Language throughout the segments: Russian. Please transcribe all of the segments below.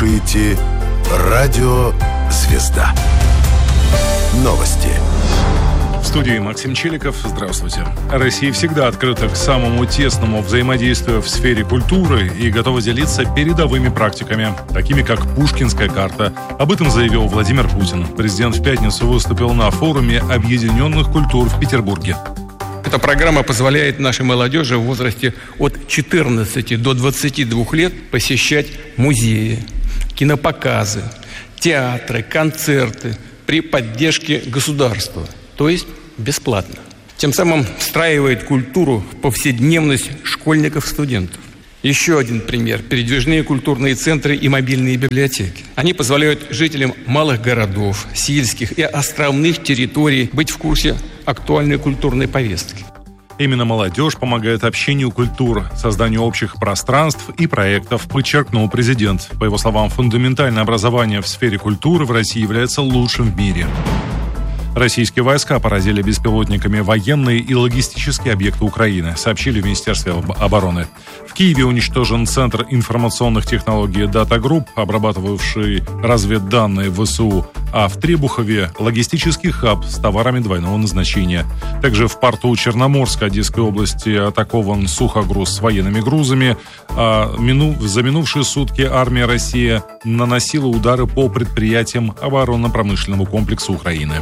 слушаете «Радио Звезда». Новости. В студии Максим Челиков. Здравствуйте. Россия всегда открыта к самому тесному взаимодействию в сфере культуры и готова делиться передовыми практиками, такими как Пушкинская карта. Об этом заявил Владимир Путин. Президент в пятницу выступил на форуме объединенных культур в Петербурге. Эта программа позволяет нашей молодежи в возрасте от 14 до 22 лет посещать музеи, кинопоказы, театры, концерты при поддержке государства, то есть бесплатно. Тем самым встраивает культуру в повседневность школьников, студентов. Еще один пример – передвижные культурные центры и мобильные библиотеки. Они позволяют жителям малых городов, сельских и островных территорий быть в курсе актуальной культурной повестки. Именно молодежь помогает общению культур, созданию общих пространств и проектов, подчеркнул президент. По его словам, фундаментальное образование в сфере культуры в России является лучшим в мире. Российские войска поразили беспилотниками военные и логистические объекты Украины, сообщили в Министерстве обороны. В Киеве уничтожен Центр информационных технологий Data Group, обрабатывавший разведданные ВСУ, а в Требухове логистический хаб с товарами двойного назначения. Также в порту Черноморска Одесской области атакован сухогруз с военными грузами, а за минувшие сутки армия России наносила удары по предприятиям оборонно-промышленного комплекса Украины.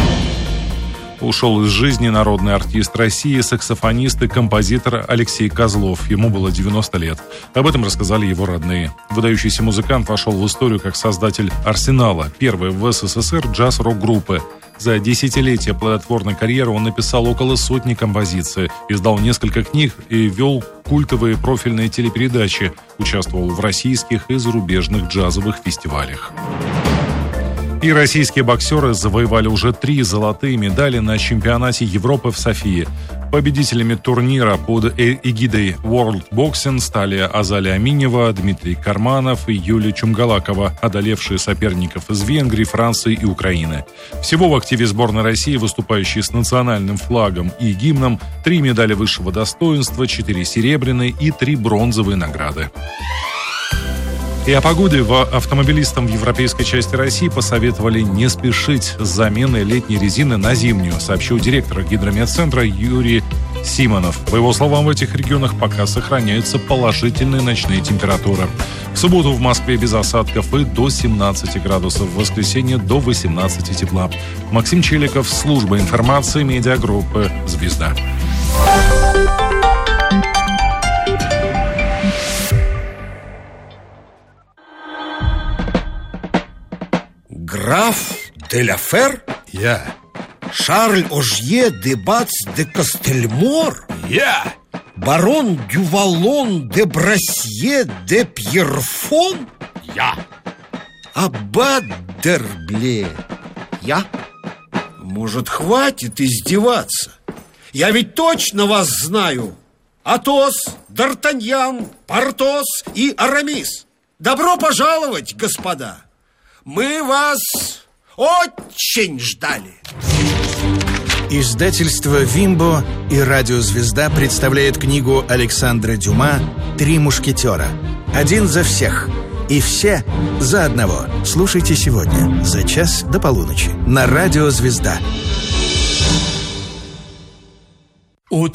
Ушел из жизни народный артист России, саксофонист и композитор Алексей Козлов. Ему было 90 лет. Об этом рассказали его родные. Выдающийся музыкант вошел в историю как создатель «Арсенала», первой в СССР джаз-рок-группы. За десятилетие плодотворной карьеры он написал около сотни композиций, издал несколько книг и вел культовые профильные телепередачи, участвовал в российских и зарубежных джазовых фестивалях. И российские боксеры завоевали уже 3 золотые медали на чемпионате Европы в Софии. Победителями турнира под эгидой World Boxing стали Азалия Аминева, Дмитрий Карманов и Юлия Чумгалакова, одолевшие соперников из Венгрии, Франции и Украины. Всего в активе сборной России, выступающей с национальным флагом и гимном, 3 медали высшего достоинства, 4 серебряные и 3 бронзовые награды. И о погоде. Автомобилистам в европейской части России посоветовали не спешить с заменой летней резины на зимнюю, сообщил директор гидрометцентра Юрий Симонов. По его словам, в этих регионах пока сохраняются положительные ночные температуры. В субботу в Москве без осадков и до 17 градусов, в воскресенье до 18 тепла. Максим Челиков, служба информации медиагруппы «Звезда». Граф де ла Фер? Я. Шарль Ожье де Бац де Костельмор? Я. Барон Дювалон де Брасье де Пьерфон? Я. Аббат Д'Ербле? Я? Может, хватит издеваться? Я ведь точно вас знаю. Атос, Д'Артаньян, Портос и Арамис. Добро пожаловать, господа. Мы вас очень ждали. Издательство «Вимбо» и «Радио Звезда» представляют книгу Александра Дюма «Три мушкетера». Один за всех и все за одного. Слушайте сегодня за час до полуночи на «Радио Звезда».